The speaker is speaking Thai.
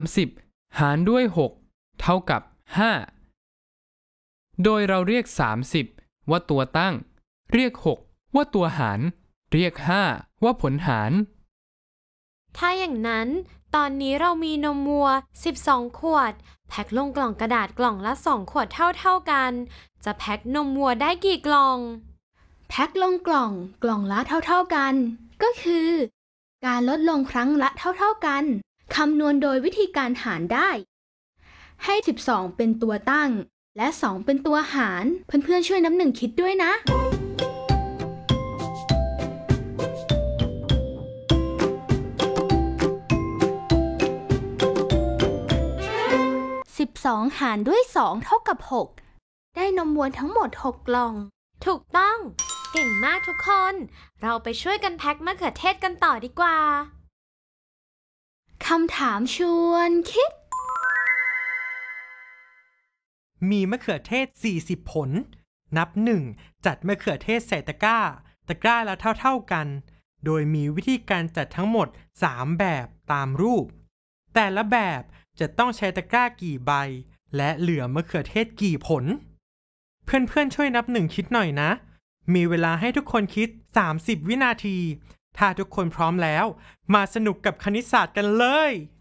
30หารด้วย6เท่ากับ5โดยเราเรียก30ว่าตัวตั้งเรียก6ว่าตัวหารเรียก5ว่าผลหารถ้าอย่างนั้นตอนนี้เรามีนมวัว12ขวดแพ็คลงกล่องกระดาษกล่องละ2ขวดเท่ากันจะแพ็คนมวัวได้กี่กล่องแพ็คลงกล่องละเท่ากันก็คือการลดลงครั้งละเท่ากันคำนวณโดยวิธีการหารได้ให้12เป็นตัวตั้งและ2เป็นตัวหารเพื่อนๆช่วยนับหนึ่งคิดด้วยนะ12หารด้วย2เท่ากับ6ได้นมวัวทั้งหมด6กล่องถูกต้องเก่งมากทุกคนเราไปช่วยกันแพ็คมะเขือเทศกันต่อดีกว่าคำถามชวนคิดมีมะเขือเทศ40ผลนับ1จัดมะเขือเทศใส่ตะกร้าละเท่ากันโดยมีวิธีการจัดทั้งหมด3แบบตามรูปแต่ละแบบจะต้องใช้ตะกร้ากี่ใบและเหลือมะเขือเทศกี่ผลเพื่อนๆช่วยนับ1คิดหน่อยนะมีเวลาให้ทุกคนคิด30วินาทีถ้าทุกคนพร้อมแล้วมาสนุกกับคณิตศาสตร์กันเลย